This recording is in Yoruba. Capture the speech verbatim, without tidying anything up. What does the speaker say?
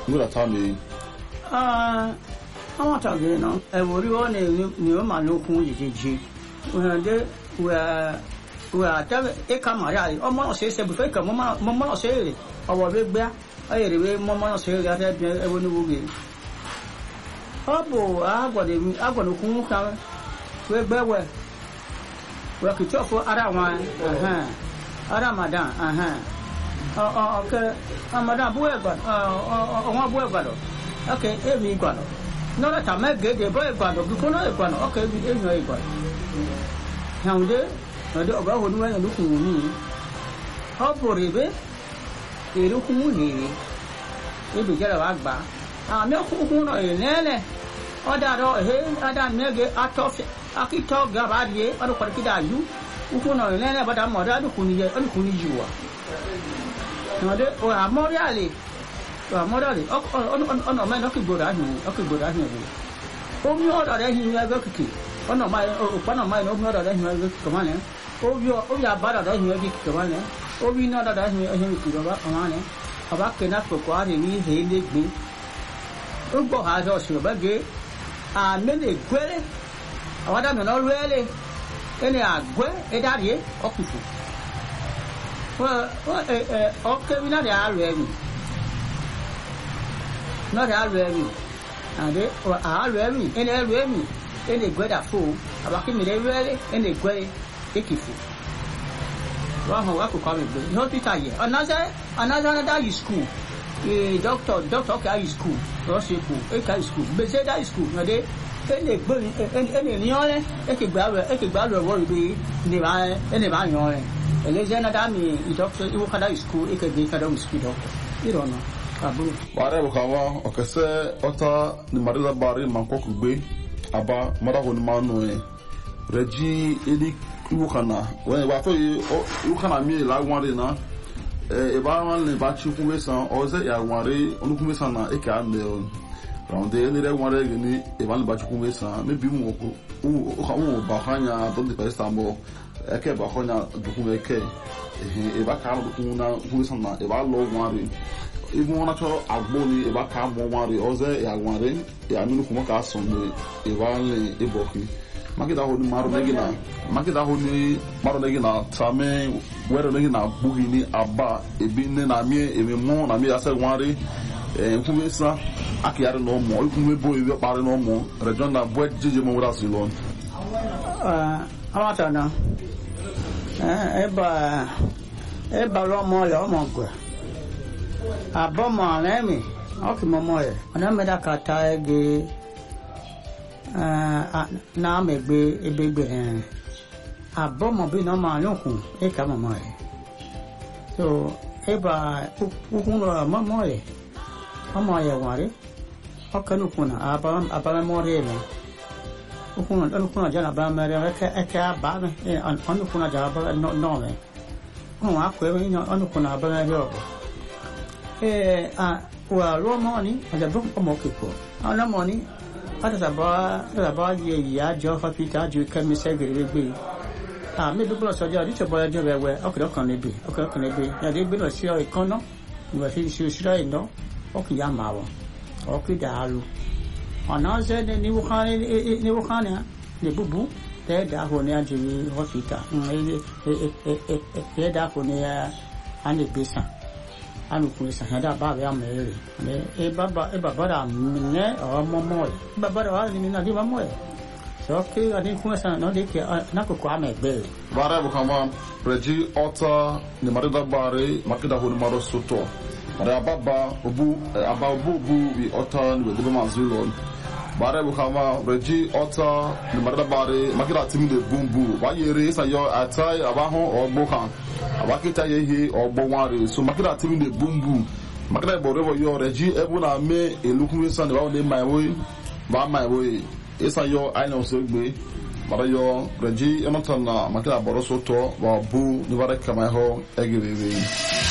Ngula tami. Ah, I want to get no. I worry on a new man no kunji. When they were were tell a camera, or more say, before come, Mamma say, our big bear. I anyway, Mamma say that I will be. Oh, I got him, I got a cool car. We're bear well. Well, could talk for other one. Uh huh. Other madam, uh huh. Oh, okay. I'm Madame Buegan. Oh, one Buegan. Okay, every one. No, that I may get a boy guano before no one. Okay, we ain't no one. Now, there, I don't know when you're looking at me. How for it? You look at me. You be get a bag back. I'm not who know a nene. Or that, or hey, I don't know, I talk, I keep talking about ye, or what did I do? Who know a nene, but I'm not who need you are. No, they are more really. Morally, oh, no, man, okay, good at him, okay, good at him. Oh, you are that he will go to keep. Oh, no, my, oh, one of mine, oh, not that he will go to command. Oh, you are, oh, you are better than he will get to command. Oh, we know that he will go back on it. About cannot go quite in his head, me. Oh, go has also a buggy. Ah, many query. What I'm not really. Any are good, a daddy, okay. Well, okay, we know they are ready. Not already. And they are already, and already, and they go that fool. About him, they really, and they go, take it. One who could come in, not be tired. Another, another that is school. A doctor, doctor, okay, is school. Russian school, a school. But say that is school. Now they, and they go, and any yawning, a kibble, a kibble will be near any man yawning. And there's another me, doctor, you can die school, it can be a don't speed up. You don't know. Bare bukawa okese ota ni marida bari mankoko gbe aba mara ho ni manu e reji eli iwukana when wa to iwukana mi la wanre na e ba wan le ba chi kunwe san o ze ya wanre onu kunwe san na e ka me on round e ni re wanre ni e ba le ba chi kunwe san me bi mu ko o ka wo ba hanya to de Istanbul e ke ba hanya du kunwe ke e ba ka du kunna kunwe san na e ba lo wanre even one to agboni eba ka mo wari oze ya wari ya nunu kuma ka sonde eba le eboki makida ho ni maro negina makida ho ni maro negina tame wero negina bugi ni aba ebi ne na mi emi mo na mi ase wari eh kumesa akiyare no mo kume bo ebi pare no mo region na bo jeje mo wura silon ah amata na eh eba eba lo mo le o mo gwa aboma lemi okay momoye ana meda kata ege ah na megbe ebegbe eh aboma bi no ma yokun e ka momoye so eba ukun lo momoye momoye ware okanu kuna aba aba more le ukun anu kuna jana ba mere ka e ka ba e anu kuna jana ba no no le ko akwe ni anu kuna ba mere obo eh ah wa lo money ada bom mo kiko ana money ada saba ada ba ye ya jo fa pita ju ka mi se gere gbe ah me do blo so ja ri se bo jo be we okro kan le bi okro kan le bi ya de bi no si o ikono ni wa si si si ra ino o ki ya ma wo o ki da lu ana se de ni wo kan ni wo kan ni bubu te da ho ni aju hospital e e e e da ho ni ani bisa anu kuisa hada ba ya mere ne e baba e baba da ne o momo baba da ni na di momo so ke ani kuisa no de ke na ko kwa me be bare bu kama reji ota ni marida bare makida ho ni maro soto bare baba obu aba obu bu wi ota ni we de mazulon bare bu kama reji ota ni marida bare makida timi de bumbu wa yere sa yo atai aba ho ogbo kan abakita yehi ogbo wanre so makida timi de bumbu makida borebo yo reji ebu na me elukun san de ba le mai wo ba mai wo esa yo aina so gbe mara yo reji enotana makida boroso to ba bu ni bare kama ho egirere